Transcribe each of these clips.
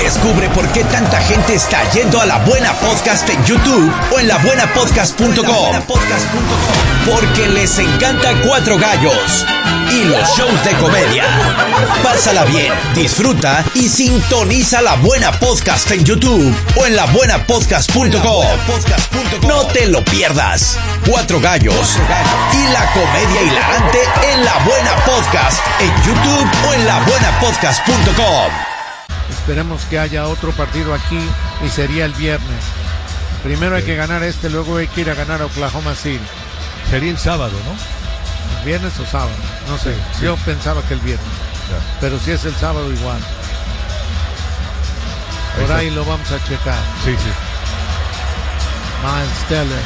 Descubre por qué tanta gente está yendo a La Buena Podcast en YouTube o en labuenapodcast.com. Porque les encanta Cuatro Gallos y los shows de comedia. Pásala bien, disfruta y sintoniza La Buena Podcast en YouTube o en labuenapodcast.com. No te lo pierdas. Cuatro Gallos y la comedia hilarante en La Buena Podcast en YouTube o en labuenapodcast.com. Esperemos que haya otro partido aquí y sería el viernes. Primero hay que ganar luego hay que ir a ganar a Oklahoma City. Sería el sábado, ¿no? ¿Viernes o sábado? No sé. Sí. Yo pensaba que el viernes. Ya. Pero si es el sábado igual. Por ahí lo vamos a checar. Sí. Miles Teller.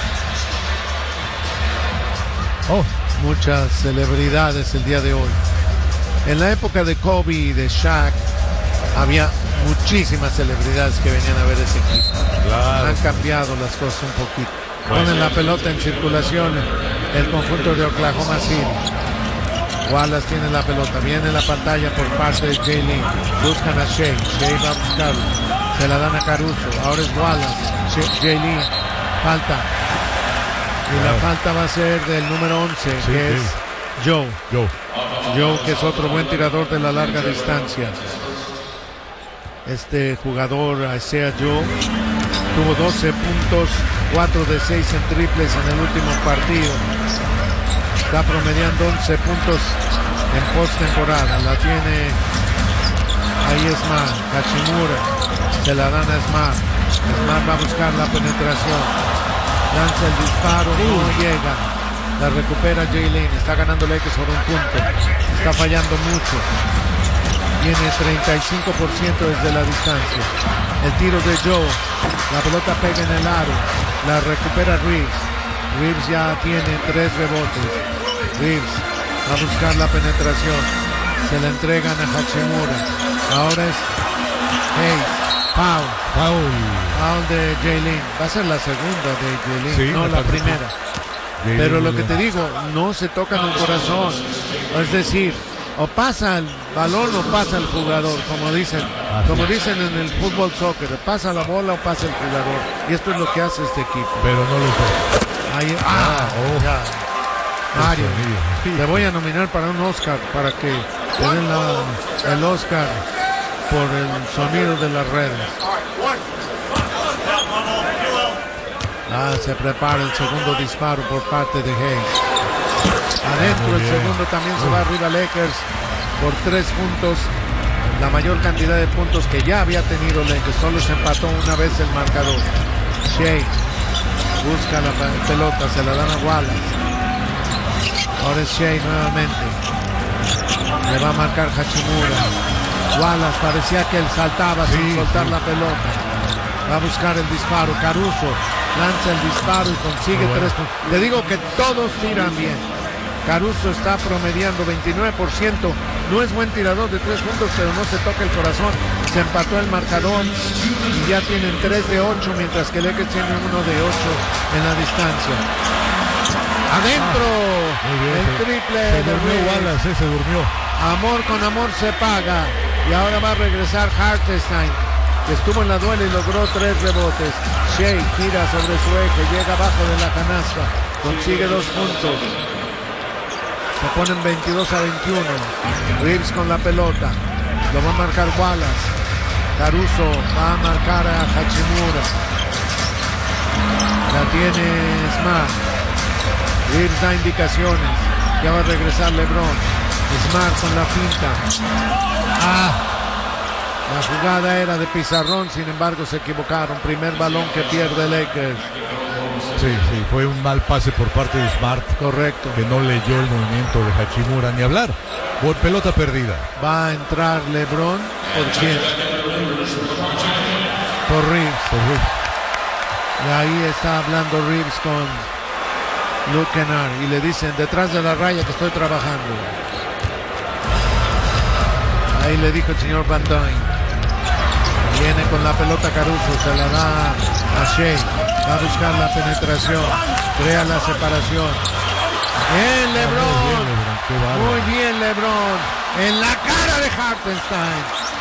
Muchas celebridades el día de hoy. En la época de Kobe y de Shaq había muchísimas celebridades que venían a ver ese equipo. Claro. Han cambiado las cosas un poquito. Ponen la pelota en circulación el conjunto de Oklahoma City. Wallace tiene la pelota, viene la pantalla por parte de Jay Lee. Buscan a Shea va a buscarlo. Se la dan a Caruso. Ahora es Wallace. Jay Lee. Falta. Y la falta va a ser del número 11, que es Joe, que es otro buen tirador de la larga distancia. Este jugador, Isaiah Joe, tuvo 12 puntos, 4 de 6 en triples en el último partido. Está promediando 11 puntos en postemporada. La tiene ahí Smart, Hachimura. Se la dan a Smart. Smart va a buscar la penetración. Lanza el disparo, no llega. La recupera Jalen. Está ganando Lakers por un punto. Está fallando mucho. Tiene 35% desde la distancia. El tiro de Joe. La pelota pega en el aro. La recupera Reeves. Reeves ya tiene 3 rebotes. Reeves va a buscar la penetración. Se la entregan a Hachimura. Ahora es Foul de Jalen. Va a ser la segunda de Jalen, no la primera. Pero lo que te digo, no se tocan el corazón. Es decir, o pasa el balón o pasa el jugador, como dicen en el fútbol soccer, pasa la bola o pasa el jugador. Y esto es lo que hace este equipo. Pero no lo sé. Ya. Mario, te voy a nominar para un Oscar, para que te den el Oscar por el sonido de las redes. Se prepara el segundo disparo por parte de Hayes. Adentro el segundo también se va arriba Lakers por 3 puntos. La mayor cantidad de puntos que ya había tenido Lakers. Solo se empató una vez el marcador. Shea busca la pelota, se la dan a Wallace. Ahora es Shea nuevamente. Le va a marcar Hachimura. Wallace parecía que él saltaba sin soltar la pelota. Va a buscar el disparo. Caruso lanza el disparo y consigue 3 puntos. Le digo que todos tiran bien. Caruso está promediando 29%. No es buen tirador de 3 puntos, pero no se toca el corazón. Se empató el marcador y ya tienen 3 de 8, mientras que Lakers tiene 1 de 8 en la distancia. Adentro. El triple de Wallace, se durmió. Amor con amor se paga. Y ahora va a regresar Hartenstein, que estuvo en la duela y logró 3 rebotes. Shea gira sobre su eje, llega abajo de la canasta, consigue 2 puntos. Se ponen 22-21. Reeves con la pelota. Lo va a marcar Wallace. Caruso va a marcar a Hachimura. La tiene Smart. Reeves da indicaciones. Ya va a regresar LeBron. Smart con la finta. La jugada era de pizarrón, sin embargo se equivocaron. Primer balón que pierde Lakers. Sí, fue un mal pase por parte de Smart. Correcto. Que no leyó el movimiento de Hachimura ni hablar. Por pelota perdida. Va a entrar LeBron. ¿Por quién? Por Reeves. Y ahí está hablando Reeves con Luke Kennard y le dicen detrás de la raya que estoy trabajando. Ahí le dijo el señor Van Dyne. Viene con la pelota Caruso, se la da a Shea. Va a buscar la penetración. Crea la separación. Bien, LeBron. Muy bien, LeBron. En la cara de Hartenstein.